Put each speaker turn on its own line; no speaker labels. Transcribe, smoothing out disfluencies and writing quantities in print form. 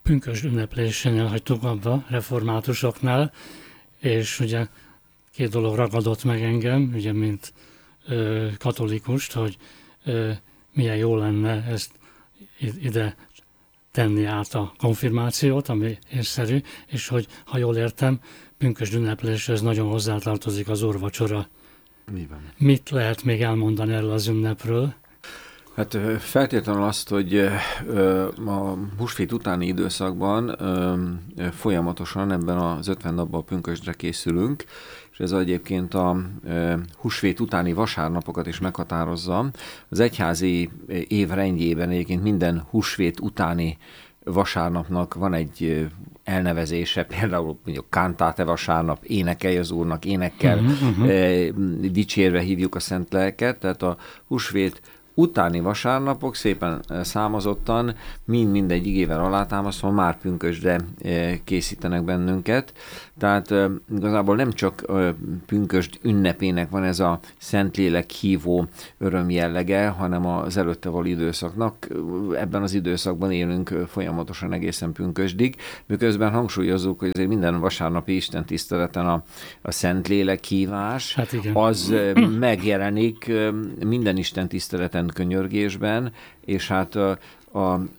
pünkösd ünneplésénél hagytuk abba, reformátusoknál, és ugye két dolog ragadott meg engem, ugye mint katolikust, hogy milyen jó lenne ezt ide tenni át a konfirmációt, ami észszerű, és hogy, ha jól értem, pünkösd ünnepléshez nagyon hozzátartozik az úrvacsora. Mit lehet még elmondani erről az ünnepről?
Hát feltétlenül azt, hogy a húsvét utáni időszakban folyamatosan ebben az 50 napban a pünkösdre készülünk, és ez egyébként a húsvét utáni vasárnapokat is meghatározza. Az egyházi évrendjében egyébként minden húsvét utáni vasárnapnak van egy elnevezése, például mondjuk Cantate vasárnap, énekelj az Úrnak, énekkel dicsérve hívjuk a szent lelket, tehát a húsvét utáni vasárnapok szépen számozottan, mind-egy igével alátámasztva már pünkösdre készítenek bennünket. Tehát igazából nem csak pünkösd ünnepének van ez a Szentlélek hívó örömjellege, hanem az előtte való időszaknak. Ebben az időszakban élünk folyamatosan egészen pünkösdig, miközben hangsúlyozzuk, hogy azért minden vasárnapi istentiszteleten a Szentlélek hívás, az megjelenik minden istentiszteleten könyörgésben, és hát a